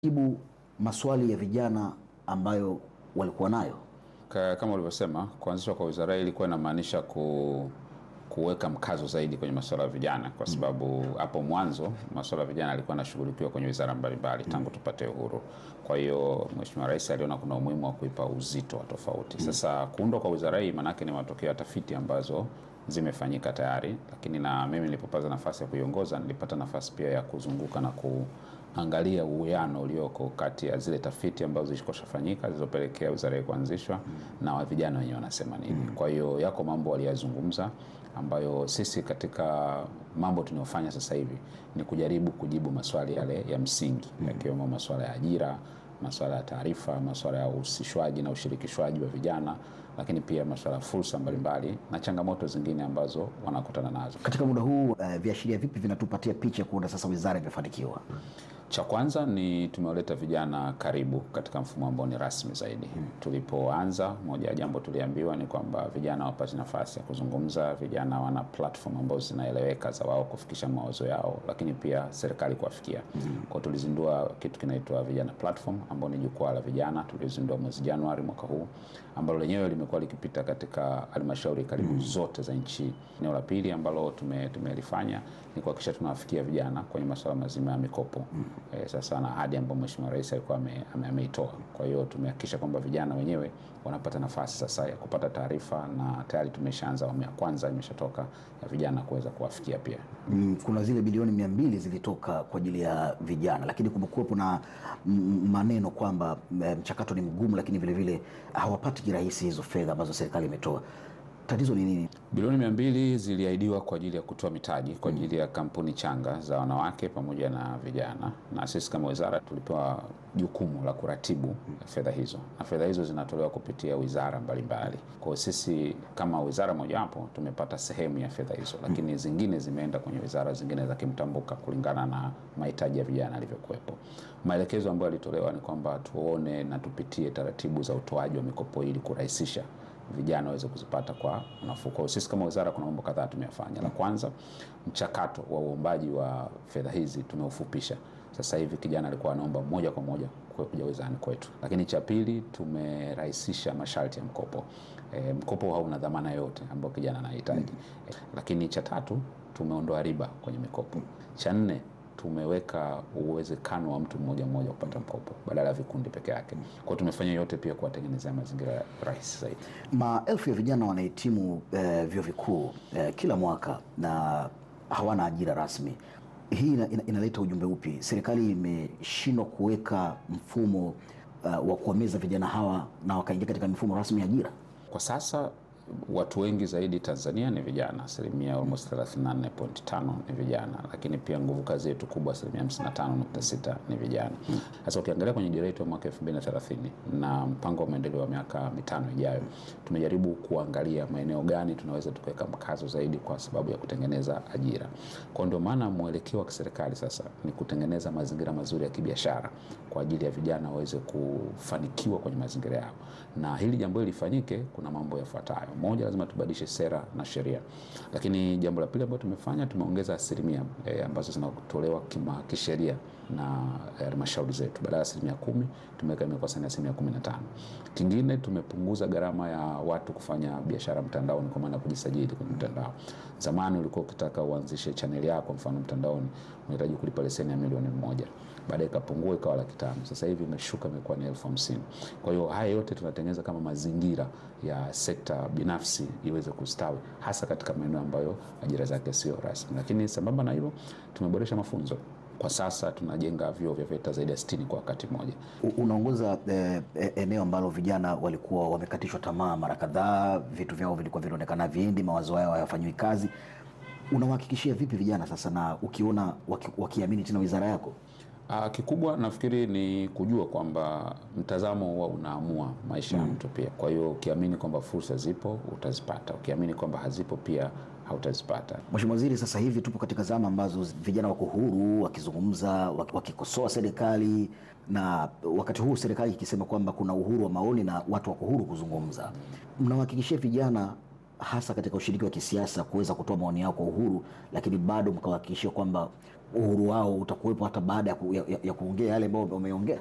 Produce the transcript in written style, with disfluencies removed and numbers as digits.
Jibu maswali ya vijana ambayo walikuwa nayo. Kama ulivyosema, kuanzishwa kwa wizara hii ilikuwa inamaanisha kuweka mkazo zaidi kwenye masuala ya vijana, kwa sababu hapo mwanzo masuala ya vijana yalikuwa yanashughulikiwa kwenye wizara mbalimbali tangu tupate uhuru. Kwa hiyo Mheshimiwa Rais aliona kuna umuhimu wa kuipa uzito wa tofauti. Sasa kuundwa kwa wizara hii manake ni matokeo ya tafiti ambazo zimefanyika tayari, lakini na mimi nilipopata nafasi ya kuiongoza nilipata nafasi pia ya kuzunguka na kuangalia uwiano ulioko kati ya zile tafiti ambazo zilikoshafanyika zilizopelekea wizara hii kuanzishwa na vijana wenyewe wanasema nini. Kwa hiyo yako mambo waliyazungumza ambayo sisi katika mambo tunayofanya sasa hivi ni kujaribu kujibu maswali yale ya msingi, yakiwemo maswala ya ajira, masuala ya taarifa, masuala ya uhusishwaji na ushirikishwaji wa vijana, lakini pia masuala ya fursa mbalimbali na changamoto zingine ambazo wanakutana nazo. Katika muda huu viashiria vipi vinatupatia picha kuona sasa wizara imefanikiwa? Cha kwanza ni tumewaleta vijana karibu katika mfumo ambao ni rasmi zaidi. Tulipoanza, moja ya jambo tuliambiwa ni kwamba vijana wapate nafasi ya kuzungumza, vijana wana platform ambazo zinaeleweka za wao kufikisha mawazo yao, lakini pia serikali kuwafikia. Kwa tulizindua kitu kinaitwa Vijana Platform ambao ni jukwaa la vijana, tulizindua mwezi Januari mwaka huu, ambalo lenyewe limekuwa likipita katika halmashauri karibu zote za nchi. Eneo la pili ambalo tumelifanya ni kuhakikisha tunawafikia vijana kwenye masuala mazima ya mikopo. Sasa na ahadi ambayo Mheshimiwa Rais alikuwa ameitoa. Kwa hiyo tumehakikisha kwamba vijana wenyewe wanapata nafasi sasa ya kupata taarifa, na tayari tumeshaanza awamu ya kwanza imeshatoka ya vijana kuweza kuwafikia pia. Kuna zile bilioni 200 zilitoka kwa ajili ya vijana, lakini kumekuwepo na maneno kwamba mchakato ni mgumu, lakini vile vile hawapati kirahisi hizo fedha ambazo serikali imetoa. Tatizo ni nini? Bilioni 200 ziliahidiwa kwa ajili ya kutoa mitaji kwa ajili ya kampuni changa za wanawake pamoja na vijana, na sisi kama wizara tulipewa jukumu la kuratibu fedha hizo, na fedha hizo zinatolewa kupitia wizara mbalimbali. Kwa sisi kama wizara mojawapo tumepata sehemu ya fedha hizo, lakini zingine zimeenda kwenye wizara zingine za kimtambuka kulingana na mahitaji ya vijana alivyokuwepo. Maelekezo ambayo yalitolewa ni kwamba tuone na tupitie taratibu za utoaji wa mikopo ili kurahisisha vijana waweze kuzipata kwa nafuu. Kwa sisi kama wizara kuna mambo kadhaa tumeyafanya. La kwanza, mchakato wa uombaji wa fedha hizi tumeufupisha. Sasa hivi kijana alikuwa anaomba moja kwa moja kuja wizarani kwetu. Lakini cha pili, tumerahisisha masharti ya mkopo. Mkopo hauna dhamana yote ambayo kijana anahitaji. Lakini cha tatu, tumeondoa riba kwenye mikopo. Cha nne, tumeweka uwezekano wa mtu mmoja kupata mkopo badala ya vikundi peke yake. Kwa tumefanya yote pia kuwatengenezea mazingira rahisi zaidi. Maelfu ya vijana wanahitimu vyuo vikuu kila mwaka na hawana ajira rasmi. Hii inaleta ujumbe upi? Serikali imeshindwa kuweka mfumo wa kuwameza vijana hawa na wakaingia katika mifumo rasmi ya ajira. Kwa sasa watu wengi zaidi Tanzania ni vijana, asilimia almost 34.5 ni vijana, lakini pia nguvu kazi yetu kubwa asilimia 55.6 ni vijana. Sasa ukiangalia kwenye dira yetu ya mwaka 2030 na mpango wa maendeleo wa miaka 5 ijayo, tumejaribu kuangalia maeneo gani tunaweza tukaweka mkazo zaidi kwa sababu ya kutengeneza ajira. Kwa ndio maana mwelekeo wa serikali sasa ni kutengeneza mazingira mazuri ya kibiashara kwa ajili ya vijana waweze kufanikiwa kwenye mazingira yao. Na hili jambo hili lifanyike, kuna mambo yafuatayo. Moja, lazima tubadilishe sera na sheria. Lakini jambo la pili ambalo tumefanya, tumeongeza asilimia ambazo zinatolewa kisheria na halmashauri zetu. Badala ya 10% tumeweka imekuwa 15%. Kingine, tumepunguza gharama ya watu kufanya biashara mtandaoni kwa maana kujisajili kwenye mtandao. Zamani ulikuwa ukitaka uanzishe channel yako mfano mtandaoni unahitaji kulipa leseni ya milioni 1. Baadaye ikapungua ikawa 500,000. Sasa hivi imeshuka imekuwa ni 50,000. Kwa hiyo haya yote tunatengeneza kama mazingira ya sekta binafsi iweze kustawi, hasa katika maeneo ambayo ajira zake sio rasmi. Lakini sambamba na hilo tumeboresha mafunzo. Kwa sasa tunajenga vyuo vya VETA zaidi ya 60 kwa wakati mmoja. Unaongoza eneo ambalo vijana walikuwa wamekatishwa tamaa mara kadhaa, vitu vyao vilikuwa vinaonekana viendi, mawazo yao hayafanywi kazi. Unawahakikishia vipi vijana sasa, na ukiona wakiamini tena wizara yako? Kikubwa nafikiri ni kujua kwamba mtazamo huwa unaamua maisha ya mtu pia. Kwa hiyo ukiamini kwamba fursa zipo utazipata, ukiamini kwamba hazipo pia hautazipata. Mheshimiwa Waziri, sasa hivi tupo katika zama ambazo vijana wako huru wakizungumza, wakikosoa serikali, na wakati huu serikali ikisema kwamba kuna uhuru wa maoni na watu wako huru kuzungumza. Mnawahakikishia vijana hasa katika ushiriki wa kisiasa kuweza kutoa maoni yao kwa uhuru, lakini bado mkawahakikishia kwamba uhuru wao utakuwepo hata baada ya kuongea yale ambayo wameongea?